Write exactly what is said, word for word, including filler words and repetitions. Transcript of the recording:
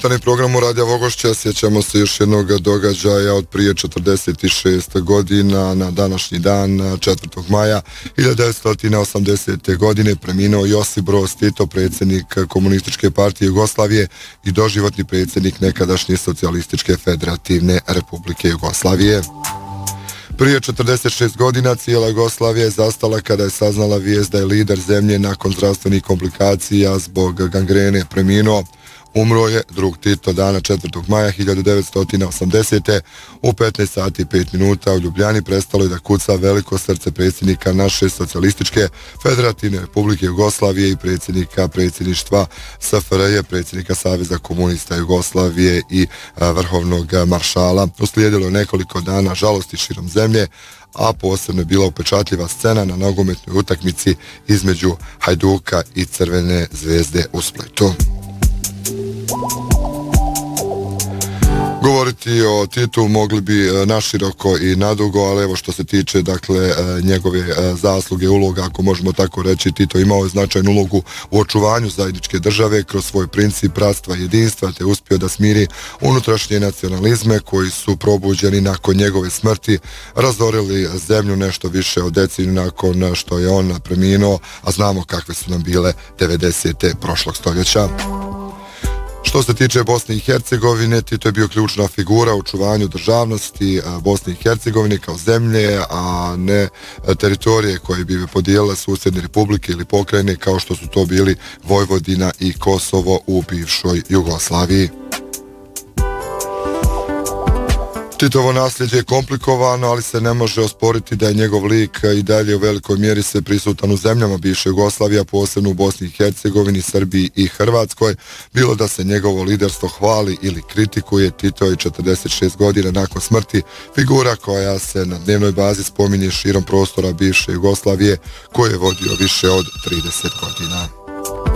jutarnjem programu Radija Vogošća sjećamo se još jednog događaja od prije četrdeset šest godina. Na današnji dan, četvrtog maja hiljadu devetsto osamdesete. godine, preminuo Josip Broz Tito, predsjednik Komunističke partije Jugoslavije i doživotni predsjednik nekadašnje Socijalističke federativne Republike Jugoslavije. Prije četrdeset šest godina cijela Jugoslavija je zastala kada je saznala vijest da je lider zemlje nakon zdravstvenih komplikacija zbog gangrene preminuo. Umro je drug Tito dana četvrtog maja hiljadu devetsto osamdesete. u petnaest sati i pet minuta u Ljubljani prestalo je da kuca veliko srce predsjednika naše Socijalističke federativne Republike Jugoslavije i predsjednika predsjedništva S F R J, predsjednika Saveza komunista Jugoslavije i vrhovnog maršala. Uslijedilo je nekoliko dana žalosti širom zemlje, a posebno je bila upečatljiva scena na nogometnoj utakmici između Hajduka i Crvene zvezde u Splitu. Govoriti o Titu mogli bi naširoko i nadugo, ali evo što se tiče dakle njegove zasluge, uloga, ako možemo tako reći, Tito imao je značajnu ulogu u očuvanju zajedničke države kroz svoj princip bratstva i jedinstva, te uspio da smiri unutrašnje nacionalizme koji su probuđeni nakon njegove smrti, razorili zemlju nešto više od deceniju nakon što je on preminuo, a znamo kakve su nam bile devedesete prošlog stoljeća. Što se tiče Bosne i Hercegovine, Tito je bio ključna figura u očuvanju državnosti Bosne i Hercegovine kao zemlje, a ne teritorije koje bi podijelile susjedne republike ili pokrajine kao što su to bili Vojvodina i Kosovo u bivšoj Jugoslaviji. Titovo nasljeđe je komplikovano, ali se ne može osporiti da je njegov lik i dalje u velikoj mjeri se prisutan u zemljama bivše Jugoslavije, posebno u Bosni i Hercegovini, Srbiji i Hrvatskoj. Bilo da se njegovo liderstvo hvali ili kritikuje, Tito je četrdeset šest godina nakon smrti figura koja se na dnevnoj bazi spominje širom prostora bivše Jugoslavije, koje je vodio više od trideset godina.